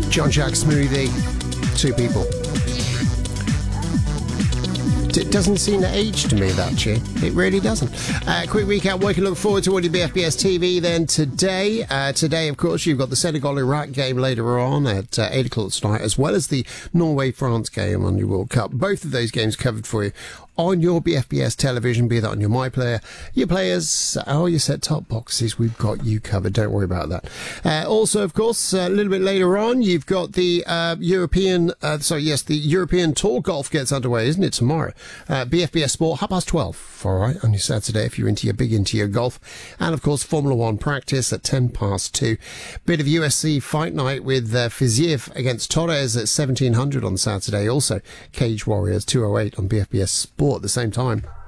John Jack Smoothie, two people. It doesn't seem to age to me, that tune. It really doesn't. Quick recap. We can look forward to all your BFBS TV then today. Today, of course, you've got the Senegal-Iraq game later on at 8 o'clock tonight, as well as the Norway-France game on your World Cup. Both of those games covered for you on your BFBS television, be that on your MyPlayer, your players, or your set-top boxes. We've got you covered. Don't worry about that. Also, of course, a little bit later on, you've got the the European Tour Golf gets underway, isn't it, tomorrow? BFBS Sport, 12:30, all right, on your Saturday, if you're into your golf. And, of course, Formula One practice at 2:10. Bit of UFC fight night with Fiziev against Torres at 1700 on Saturday. Also, Cage Warriors 208 on BFBS Sport at the same time.